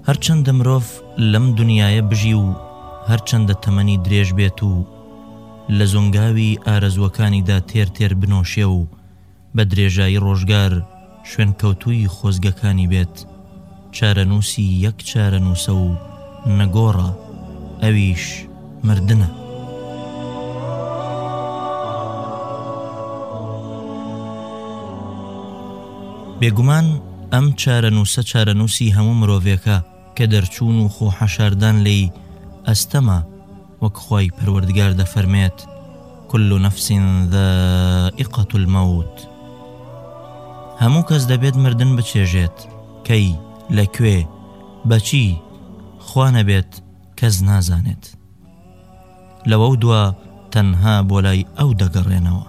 هەرچەندە مرۆڤ لەم دنیایە بژی و هەرچەندە تەمەنی درێژ بێت و لە زۆنگاوی ئارەزوەکانیدا تێر تێر بنۆشێ و بە درێژایی ڕۆژگار شوێن کەوتووی خۆزگەکانی بێت، چارەنووسی یەک چارەنووسە و نەگۆڕە، ئەویش مردنە. بێگومان ئەم چارەنووسە چارەنووسی هەموو مرۆڤێکە کە دەرچوون و خۆ حەشاردان لێی ئەستەمە، وەک خۆی پەروەردگار دەفەرمێت كل نفس ذائقة الموت. هەموو کەس دەبێت مردن بچێژێت، کەی، لەکوێ، بەچی، خوا نەبێت کەس نازانێت. لەوە دووە تەنها بۆ لای ئەو دەگەڕێنەوە.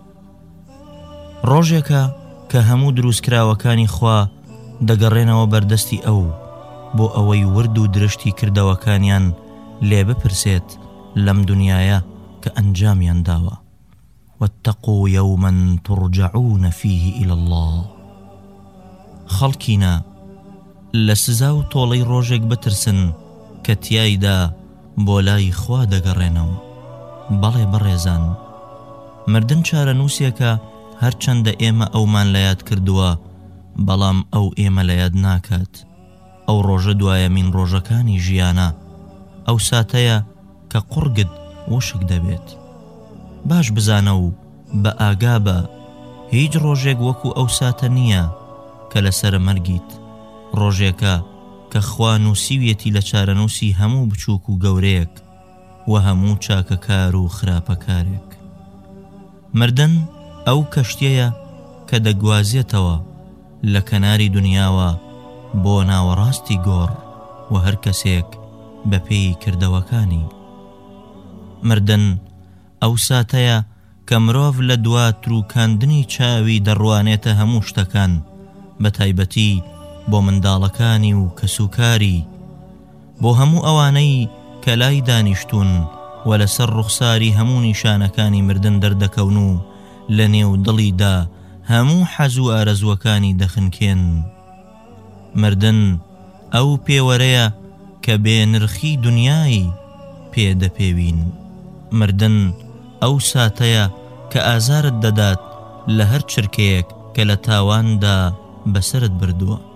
ڕۆژێکە کە هەموو دروستکراوەکانی خوا دەگەڕێنەوە بەردەستی ئەو بۆ ئەوەی ورد و درشتی کردەوەکانیان لێ بپرسێت لەم دنیایە کە ئەنجامیان داوە. واتقوا يوما ترجعون فيه إلى الله. خەڵکینە لە سزا و تۆڵەی ڕۆژێک بترسن کە تیایدا بۆ لای خوا دەگەڕێنەوە. بەڵێ بەڕێزان، مردن چارەنووسێکە هەرچەندە ئێمە ئەومان لە یاد کردووە، بەڵام ئەو ئێمە لە یاد ناکات. ئەو ڕۆژە دوایەمین ڕۆژەکانی ژیانە، ئەو ساتەیە کە قورگت وشک دەبێت. باش بزانە و بە ئاگا بە، هیچ ڕۆژێک وەکو ئەو ساتە نییە کە لەسەر مەرگیت، ڕۆژێکە کە خوا نووسیویەتی لە چارەنووسی هەموو بچووک و گەورەیەک و هەموو چاکەکار و خراپەکارێک. مردن ئەو کەشتیەیە کە دەگوازێتەوە لە کەناری دنیاوە بۆ ناوەڕاستی گۆڕ و هەر کەسێک بە پێی کردەوەکانی. مردن ئەو ساتەیە کە مرۆڤ لە دواتر و کاندنی چاوی دەڕوانێتە هەموو شتەکان، بە تایبەتی بۆ منداڵەکانی و کەسوکاری، بۆ هەموو ئەوانەی کە لای دانیشتون و لەسەر ڕوخساری هەموو نیشانەکانی مردن دەردەکەون و لە نێو دڵیدا هەموو حەز و ئارەزوەکانی دەخنکێن. مردن ئەو پێوەرەیە کە بێ نرخی دنیای پێدەپێوین. مردن ئەو ساتەیە کە ئازارت دەدات لە هەر چرکەیەک کە لە تاواندا بەسرت بردووە.